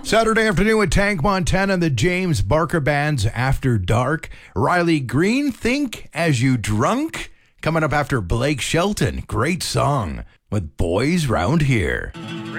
Saturday afternoon with Tank Montana and the James Barker Band's After Dark. Riley Green, Think As You Drunk. Coming up after Blake Shelton. Great song with Boys Round Here.